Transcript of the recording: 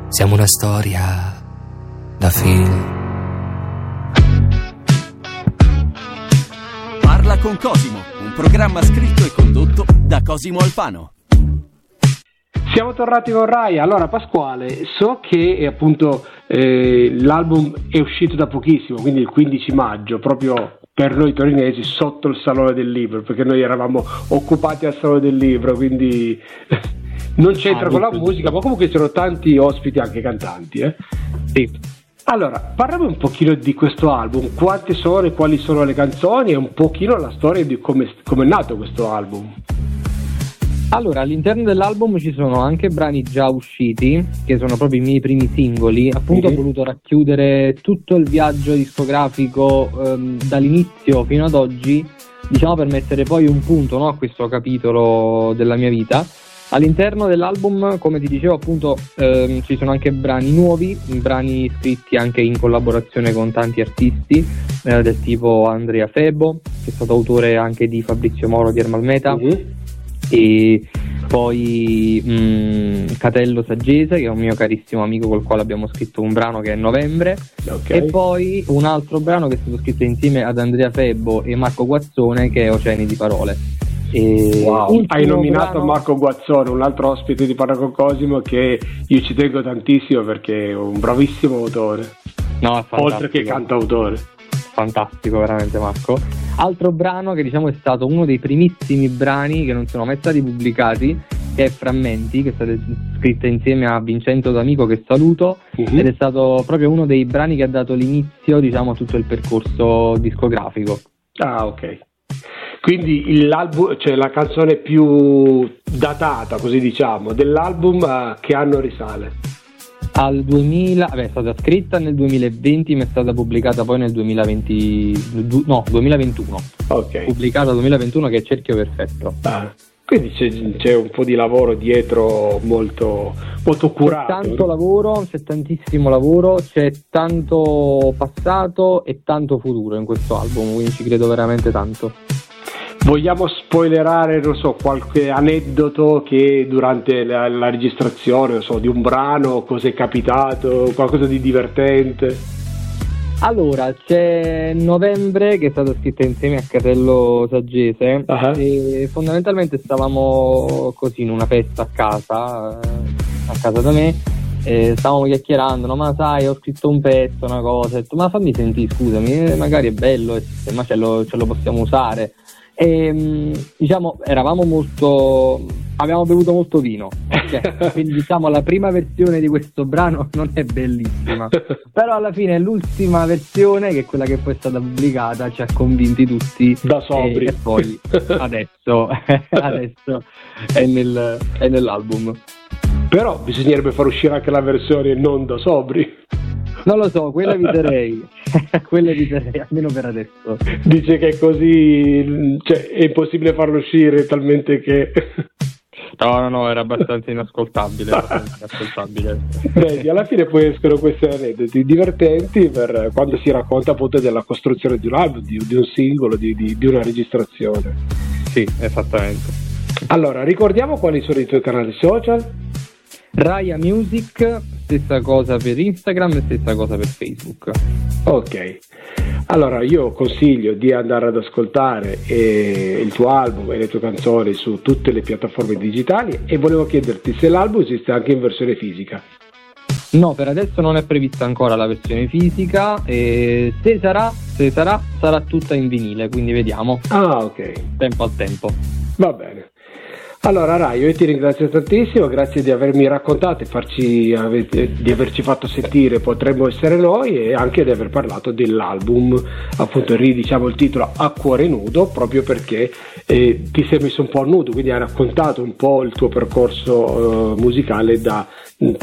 Siamo una storia da film. Parla con Cosimo, un programma scritto e condotto da Cosimo Alfano. Siamo tornati con Rai. Allora Pasquale, so che appunto l'album è uscito da pochissimo, quindi il 15 maggio, proprio per noi torinesi sotto il Salone del Libro, perché noi eravamo occupati al Salone del Libro, quindi non c'entra con la musica, ma comunque c'erano tanti ospiti, anche cantanti. Sì. Allora, parlami un pochino di questo album, quante sono e quali sono le canzoni e un pochino la storia di come è nato questo album. Allora, all'interno dell'album ci sono anche brani già usciti, che sono proprio i miei primi singoli. Appunto, ho voluto racchiudere tutto il viaggio discografico dall'inizio fino ad oggi, diciamo, per mettere poi un punto, no, a questo capitolo della mia vita. All'interno dell'album, come ti dicevo, appunto, ci sono anche brani nuovi, brani scritti anche in collaborazione con tanti artisti, del tipo Andrea Febo, che è stato autore anche di Fabrizio Moro di Ermalmeta, e poi Catello Saggese, che è un mio carissimo amico col quale abbiamo scritto un brano che è Novembre, e poi un altro brano che è stato scritto insieme ad Andrea Febbo e Marco Guazzone, che è Oceani di Parole. Wow, hai nominato Marco Guazzone, un altro ospite di Parla con Cosimo, che io ci tengo tantissimo perché è un bravissimo autore, oltre che cantautore. Fantastico veramente Marco. Altro brano che diciamo è stato uno dei primissimi brani che non sono mai stati pubblicati, che è Frammenti, che è stato scritto insieme a Vincenzo D'Amico, che saluto, ed è stato proprio uno dei brani che ha dato l'inizio, diciamo, a tutto il percorso discografico. Ah, ok. Quindi l'album, cioè la canzone più datata, così diciamo, dell'album, che anno risale? Al 2000, è stata scritta nel 2020, ma è stata pubblicata poi nel 2021. Ok. Pubblicata nel 2021, che è Cerchio Perfetto. Quindi c'è un po' di lavoro dietro molto, molto curato. C'è tanto lavoro, c'è tantissimo lavoro, c'è tanto passato e tanto futuro in questo album, quindi ci credo veramente tanto. Vogliamo spoilerare, non so, qualche aneddoto che durante la registrazione, non so, di un brano, cosa è capitato, qualcosa di divertente? Allora, c'è Novembre, che è stata scritta insieme a Catello Saggese, e fondamentalmente stavamo così in una festa a casa da me, e stavamo chiacchierando, no, ma sai, ho scritto un pezzo, una cosa, ho detto, ma fammi sentire, scusami, magari è bello, ma ce lo possiamo usare. E diciamo avevamo bevuto molto vino, okay? Quindi diciamo la prima versione di questo brano non è bellissima, però alla fine l'ultima versione, che è quella che poi è stata pubblicata, ci ha convinti tutti da sobri, e poi adesso è nell'album. Però bisognerebbe far uscire anche la versione non da sobri. Non lo so, quella eviterei, almeno per adesso. Dice che è così, cioè è impossibile farlo uscire, talmente che... No, era abbastanza inascoltabile. Vedi, alla fine poi escono questi aneddoti divertenti per quando si racconta appunto della costruzione di un album, di un singolo, di una registrazione. Sì, esattamente. Allora, ricordiamo quali sono i tuoi canali social? Raya Music, stessa cosa per Instagram e stessa cosa per Facebook. Ok, allora io consiglio di andare ad ascoltare il tuo album e le tue canzoni su tutte le piattaforme digitali, e volevo chiederti se l'album esiste anche in versione fisica. No, per adesso non è prevista ancora la versione fisica, e se sarà tutta in vinile, quindi vediamo. Ah, ok. Tempo al tempo. Va bene. Allora Rai, io ti ringrazio tantissimo, grazie di avermi raccontato e di averci fatto sentire Potremmo essere noi, e anche di aver parlato dell'album, appunto ridiciamo il titolo A cuore nudo, proprio perché ti sei messo un po' a nudo, quindi hai raccontato un po' il tuo percorso musicale da